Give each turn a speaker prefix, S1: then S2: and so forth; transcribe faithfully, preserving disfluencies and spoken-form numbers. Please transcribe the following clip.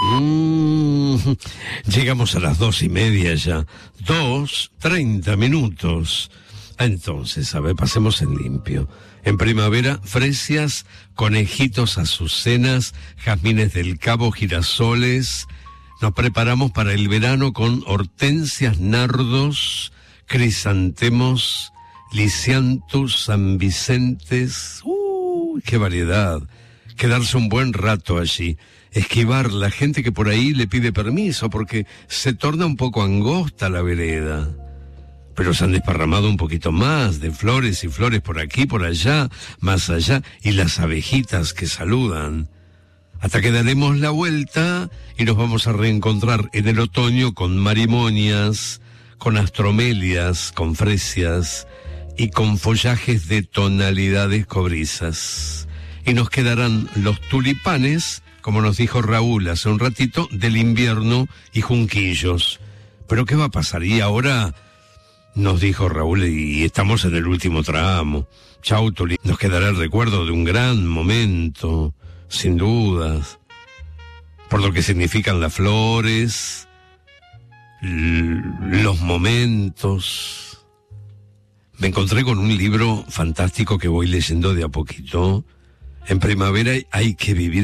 S1: Mm, llegamos a las dos y media ya. Dos, treinta minutos. Entonces, a ver, pasemos en limpio. En primavera, fresias, conejitos, azucenas, jazmines del Cabo, girasoles. Nos preparamos para el verano con hortensias, nardos, crisantemos, lisianthus, san Vicentes. ¡Uy, qué variedad! Quedarse un buen rato allí. Esquivar la gente que por ahí le pide permiso porque se torna un poco angosta la vereda. Pero se han desparramado un poquito más de flores y flores por aquí, por allá, más allá, y las abejitas que saludan. Hasta que daremos la vuelta y nos vamos a reencontrar en el otoño con marimonias, con astromelias, con fresias y con follajes de tonalidades cobrizas. Y nos quedarán los tulipanes, como nos dijo Raúl hace un ratito, del invierno y junquillos. ¿Pero qué va a pasar? Y ahora, nos dijo Raúl, y estamos en el último tramo. Chau, Tuli. Nos quedará el recuerdo de un gran momento, sin dudas, por lo que significan las flores, l- los momentos. Me encontré con un libro fantástico que voy leyendo de a poquito. En primavera hay que vivir